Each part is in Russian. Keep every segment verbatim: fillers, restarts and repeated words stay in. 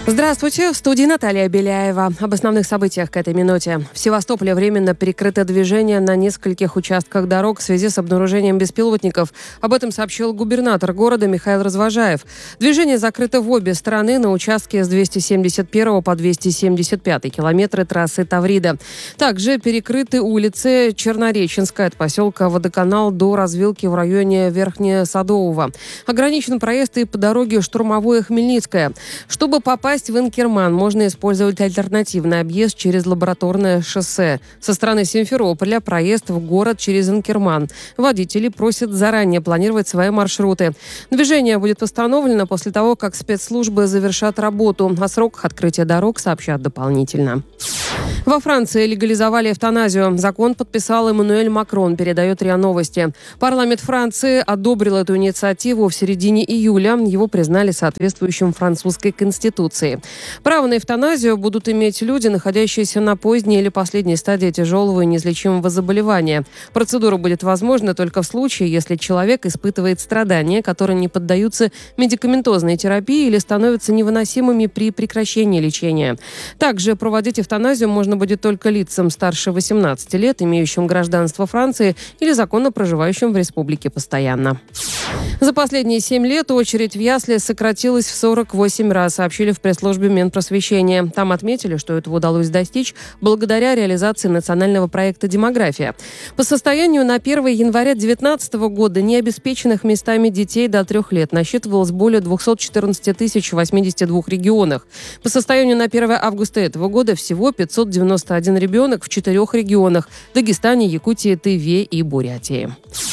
Здравствуйте, в студии Наталья Беляева. Об основных событиях к этой минуте. В Севастополе временно перекрыто движение на нескольких участках дорог в связи с обнаружением беспилотников. Об этом сообщил губернатор города Михаил Развожаев. Движение закрыто в обе стороны на участке с двести семьдесят первого по двести семьдесят пятый километры трассы Таврида. Также перекрыты улицы Чернореченская от поселка Водоканал до развилки в районе Верхнесадового. Ограничен проезд и по дороге Штурмовое Хмельницкое. Чтобы попасть в Инкерман, можно использовать альтернативный объезд через Лабораторное шоссе. Со стороны Симферополя проезд в город через Инкерман. Водители просят заранее планировать свои маршруты. Движение будет восстановлено после того, как спецслужбы завершат работу. О сроках открытия дорог сообщат дополнительно. Во Франции легализовали эвтаназию. Закон подписал Эммануэль Макрон, передает РИА Новости. Парламент Франции одобрил эту инициативу в середине июля. Его признали соответствующим французской конституции. Право на эвтаназию будут иметь люди, находящиеся на поздней или последней стадии тяжелого и неизлечимого заболевания. Процедура будет возможна только в случае, если человек испытывает страдания, которые не поддаются медикаментозной терапии или становятся невыносимыми при прекращении лечения. Также проводить эвтаназию можно будет только лицам старше восемнадцати лет, имеющим гражданство Франции или законно проживающим в республике постоянно. За последние семь лет очередь в ясли сократилась в сорок восемь раз, сообщили в пресс-службе Минпросвещения. Там отметили, что этого удалось достичь благодаря реализации национального проекта «Демография». По состоянию на первое января две тысячи девятнадцатого года необеспеченных местами детей до трех лет насчитывалось более двести четырнадцать тысяч в восьмидесяти двух регионах. По состоянию на первое августа этого года всего пятьсот девяносто один ребенок в четырех регионах – Дагестане, Якутии, Тыве и Бурятии.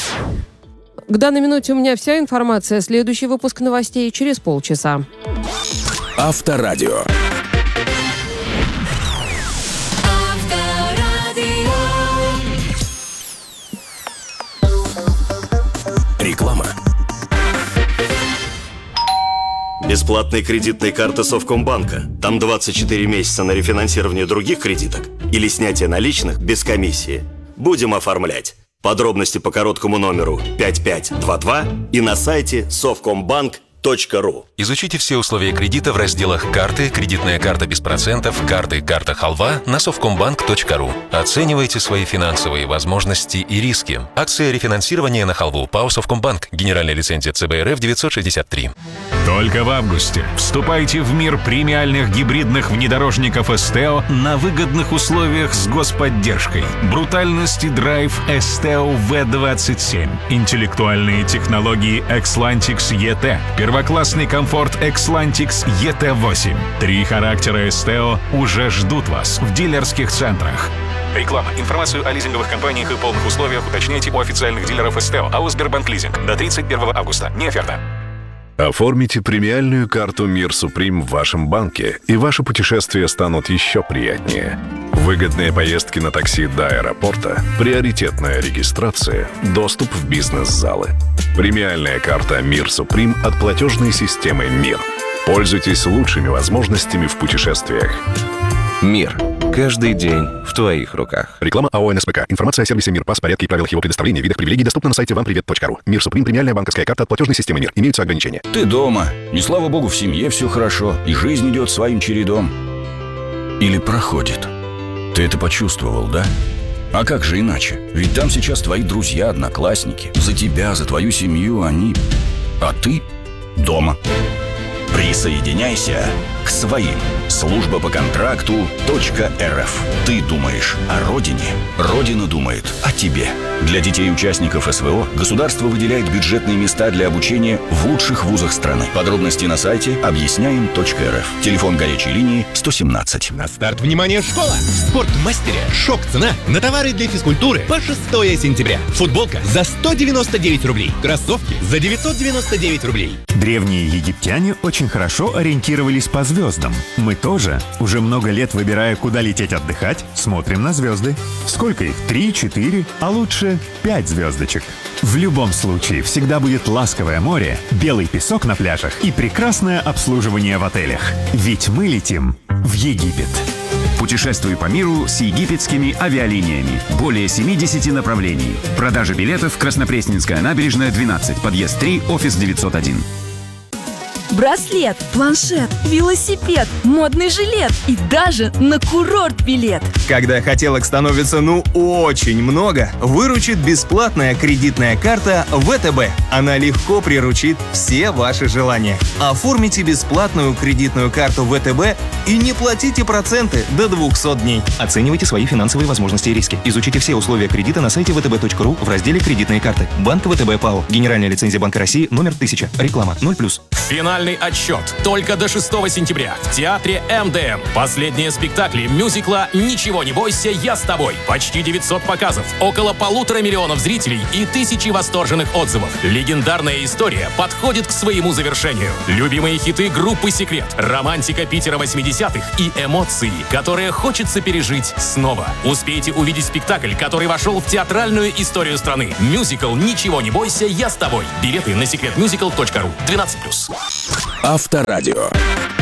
К данной минуте у меня вся информация. Следующий выпуск новостей через полчаса. Авторадио. Реклама. Бесплатные кредитные карты Совкомбанка. Там двадцать четыре месяца на рефинансирование других кредиток или снятие наличных без комиссии. Будем оформлять. Подробности по короткому номеру пять пять два два и на сайте совкомбанк точка ру. Изучите все условия кредита в разделах «Карты», «Кредитная карта без процентов», «Карты», «Карта халва» на совкомбанк точка ру. Оценивайте свои финансовые возможности и риски. Акция рефинансирования на халву ПАО «Совкомбанк». Генеральная лицензия ЦБ РФ девятьсот шестьдесят три. Только в августе вступайте в мир премиальных гибридных внедорожников СТО на выгодных условиях с господдержкой. Брутальность и драйв СТО вэ двадцать семь. Интеллектуальные технологии Xlantix и ти. Первоклассный комфорт Xlantix и ти восемь. Три характера СТО уже ждут вас в дилерских центрах. Реклама. Информацию о лизинговых компаниях и полных условиях уточняйте у официальных дилеров СТО. АО «Сбербанк Лизинг». До тридцать первого августа. Не оферта. Оформите премиальную карту «Мир Суприм» в вашем банке, и ваши путешествия станут еще приятнее. Выгодные поездки на такси до аэропорта, приоритетная регистрация, доступ в бизнес-залы. Премиальная карта «Мир Суприм» от платежной системы «Мир». Пользуйтесь лучшими возможностями в путешествиях. «Мир». Каждый день в твоих руках. Реклама АО НСПК. Информация о сервисе «Мир Пас», порядке и правилах его предоставления, видах привилегий доступна на сайте вам привет точка ру. «Мир Суприм» — премиальная банковская карта от платежной системы «Мир». Имеются ограничения. Ты дома, и слава богу, в семье все хорошо, и жизнь идет своим чередом. Или проходит. Ты это почувствовал, да? А как же иначе? Ведь там сейчас твои друзья, одноклассники. За тебя, за твою семью они... А ты дома. Присоединяйся к своим. Служба по контракту .рф. Ты думаешь о родине, родина думает о тебе. Для детей-участников СВО государство выделяет бюджетные места для обучения в лучших вузах страны. Подробности на сайте объясняем точка эр эф. Телефон горячей линии сто семнадцать. На старт, внимание, школа! В Спортмастере шок-цена на товары для физкультуры по шестое сентября. Футболка за сто девяносто девять рублей. Кроссовки за девятьсот девяносто девять рублей. Древние египтяне очень хорошо ориентировались по звездам. Мы тоже. Уже много лет, выбирая, куда лететь отдыхать, смотрим на звезды. Сколько их? Три, четыре, а лучше пять звездочек. В любом случае, всегда будет ласковое море, белый песок на пляжах и прекрасное обслуживание в отелях. Ведь мы летим в Египет. Путешествуй по миру с египетскими авиалиниями. Более семидесяти направлений. Продажа билетов: Краснопресненская набережная, двенадцать, подъезд три, офис девятьсот один. браслет, планшет, велосипед, модный жилет и даже на курорт билет. Когда хотелок становится ну очень много, выручит бесплатная кредитная карта вэ тэ бэ. Она легко приручит все ваши желания. Оформите бесплатную кредитную карту вэ тэ бэ и не платите проценты до двухсот дней. Оценивайте свои финансовые возможности и риски. Изучите все условия кредита на сайте вэ тэ бэ точка ру в разделе «Кредитные карты». Банк вэ тэ бэ ПАО. Генеральная лицензия Банка России номер тысяча. Реклама ноль плюс. Финальный отсчет. Только до шестого сентября в театре эм дэ эм. Последние спектакли мюзикла «Ничего не бойся, я с тобой». Почти девятьсот показов, около полутора миллионов зрителей и тысячи восторженных отзывов. Легендарная история подходит к своему завершению. Любимые хиты группы «Секрет», романтика Питера восьмидесятых и эмоции, которые хочется пережить снова. Успейте увидеть спектакль, который вошел в театральную историю страны. Мюзикл «Ничего не бойся, я с тобой». Билеты на секрет мюзикл точка ру. двенадцать плюс. Авторадио.